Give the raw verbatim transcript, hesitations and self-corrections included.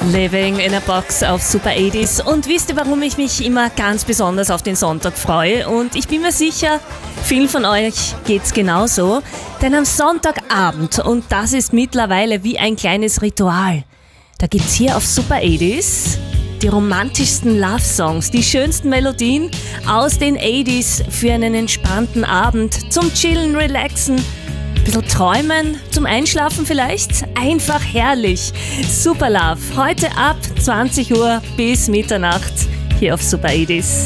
Living in a Box auf Super achtziger. Und wisst ihr, warum ich mich immer ganz besonders auf den Sonntag freue? Und ich bin mir sicher, vielen von euch geht's genauso. Denn am Sonntagabend, und das ist mittlerweile wie ein kleines Ritual, da gibt's hier auf Super achtziger die romantischsten Love-Songs, die schönsten Melodien aus den achtziger für einen entspannten Abend, zum Chillen, Relaxen, ein bisschen träumen, zum Einschlafen vielleicht. Einfach herrlich. Super Love. Heute ab zwanzig Uhr bis Mitternacht hier auf Super achtziger.